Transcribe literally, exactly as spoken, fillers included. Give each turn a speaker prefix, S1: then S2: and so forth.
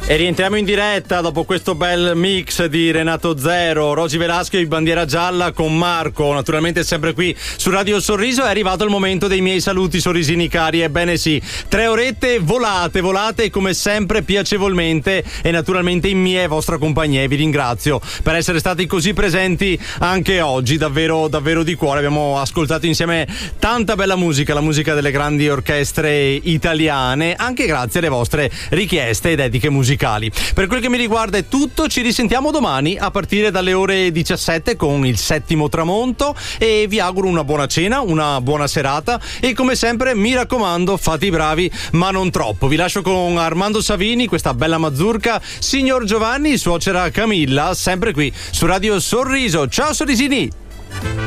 S1: E rientriamo in diretta dopo questo bel mix di Renato Zero, Rosy Velasco e Bandiera Gialla con Marco, naturalmente sempre qui su Radio Sorriso. È arrivato il momento dei miei saluti sorrisini cari, ebbene sì, tre orette volate, volate come sempre piacevolmente e naturalmente in mia e vostra compagnia, e vi ringrazio per essere stati così presenti anche oggi, davvero davvero di cuore. Abbiamo ascoltato insieme tanta bella musica, la musica delle grandi orchestre italiane, anche grazie alle vostre richieste ed dediche musicali. Per quel che mi riguarda è tutto, ci risentiamo domani a partire dalle ore diciassette con il settimo tramonto e vi auguro una buona cena, una buona serata e come sempre mi raccomando fate i bravi ma non troppo. Vi lascio con Armando Savini, questa bella mazurka, Signor Giovanni, suocera Camilla, sempre qui su Radio Sorriso. Ciao sorrisini!